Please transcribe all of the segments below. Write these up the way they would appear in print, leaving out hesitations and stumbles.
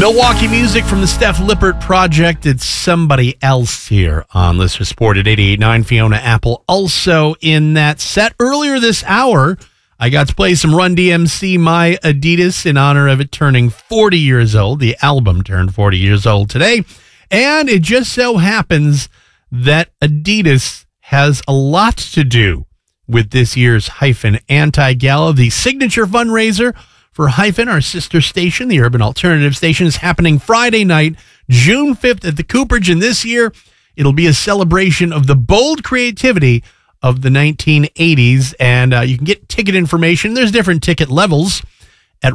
Milwaukee music from the Steph Lippert Project. It's Somebody Else here on Listener Support at 88.9. Fiona Apple also in that set. Earlier this hour, I got to play some Run DMC My Adidas in honor of it turning 40 years old. The album turned 40 years old today. And it just so happens that Adidas has a lot to do with this year's Hyphen Anti-Gala. The signature fundraiser for Hyphen, our sister station, the Urban Alternative Station, is happening Friday night, June 5th at the Cooperage. And this year, it'll be a celebration of the bold creativity of the 1980s. And you can get ticket information. There's different ticket levels at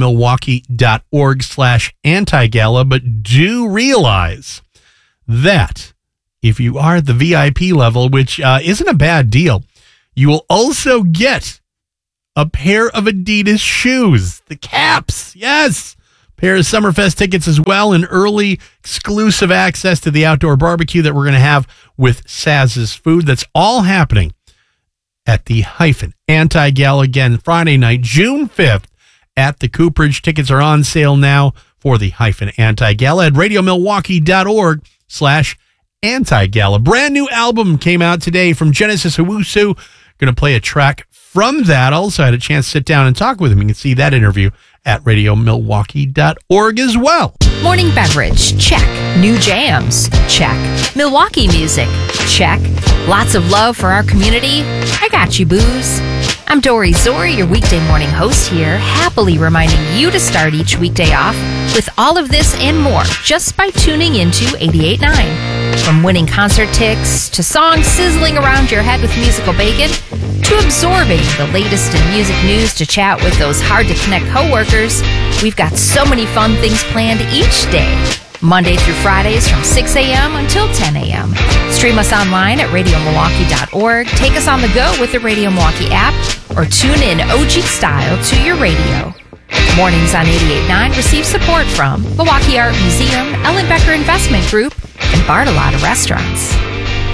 radiomilwaukee.org/anti-gala. But do realize that if you are at the VIP level, which isn't a bad deal, you will also get a pair of Adidas shoes, the caps, yes. Pair of Summerfest tickets as well, and early exclusive access to the outdoor barbecue that we're going to have with Saz's Food. That's all happening at the Hyphen Anti-Gala again, Friday night, June 5th at the Cooperage. Tickets are on sale now for the Hyphen Anti-Gala at radiomilwaukee.org/anti-gala. Brand new album came out today from Genesis Owusu. Going to play a track from that. Also had a chance to sit down and talk with him. You can see that interview at radiomilwaukee.org as well. Morning beverage, check. New jams, check. Milwaukee music, check. Lots of love for our community. I got you, booze. I'm Dory Zori, your weekday morning host here, happily reminding you to start each weekday off with all of this and more just by tuning into 88.9. From winning concert tickets to songs sizzling around your head with musical bacon to absorbing the latest in music news to chat with those hard-to-connect coworkers, we've got so many fun things planned each day. Monday through Fridays from 6 a.m. until 10 a.m. Stream us online at radiomilwaukee.org. Take us on the go with the Radio Milwaukee app or tune in OG style to your radio. Mornings on 88.9 receive support from Milwaukee Art Museum, Ellen Becker Investment Group, and Bartolotta Restaurants.